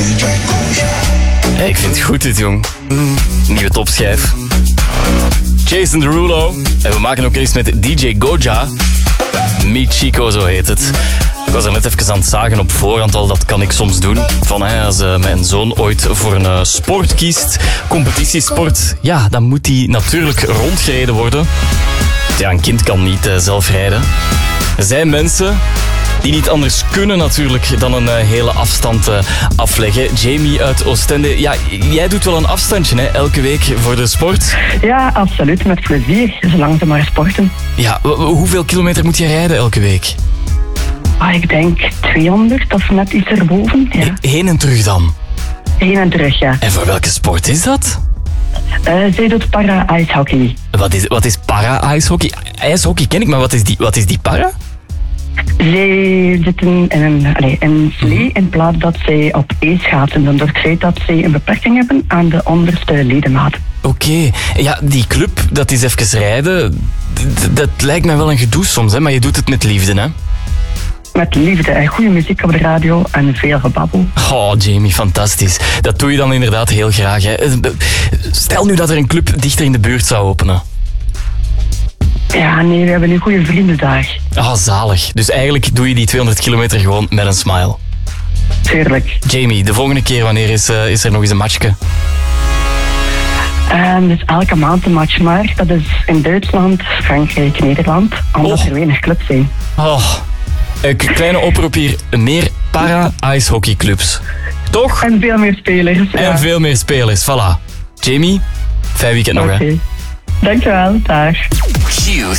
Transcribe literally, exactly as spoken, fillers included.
Hey, ik vind het goed dit, jong. Nieuwe topschijf. Jason Derulo. En we maken ook eens met D J Goja. Meet Chico, zo heet het. Ik was er net even aan het zagen op voorhand al, dat kan ik soms doen. Van, hè, als uh, mijn zoon ooit voor een uh, sport kiest, competitiesport, ja, dan moet die natuurlijk rondgereden worden. Ja, een kind kan niet uh, zelf rijden. Er zijn mensen die niet anders kunnen natuurlijk dan een uh, hele afstand uh, afleggen. Jamie uit Oostende, ja, jij doet wel een afstandje hè, elke week voor de sport? Ja, absoluut, met plezier, zolang ze maar sporten. Ja, w- w- hoeveel kilometer moet je rijden elke week? Ah, ik denk tweehonderd of net iets erboven. Ja. He- heen en terug dan? Heen en terug, ja. En voor welke sport is dat? Uh, zij doet para-ijshockey. Wat is, wat is para-ijshockey? IJshockey ken ik, maar wat is die, wat is die para? Zij zitten in een, allez, een slee in plaats dat zij op ijsschaatsen doen. Door het feit dat zij een beperking hebben aan de onderste ledematen. Oké. Okay. Ja, die club, dat is even rijden. D- dat lijkt mij wel een gedoe soms, hè? Maar je doet het met liefde, hè? Met liefde en goede muziek op de radio en veel gebabbel. Oh, Jamie, fantastisch. Dat doe je dan inderdaad heel graag, hè? Stel nu dat er een club dichter in de buurt zou openen. Ja, nee, we hebben nu goede vrienden daar. Ah, zalig. Dus eigenlijk doe je die tweehonderd kilometer gewoon met een smile. Tuurlijk. Jamie, de volgende keer, wanneer is, uh, is er nog eens een matchje? Um, dus elke maand een match, maar dat is in Duitsland, Frankrijk, Nederland, omdat oh. er weinig clubs zijn. Oh, een kleine oproep hier. Meer para-ijshockeyclubs. Toch? En veel meer spelers. En ja. veel meer spelers, voilà. Jamie, fijn weekend nog, okay. hè. Dankjewel, dag. Q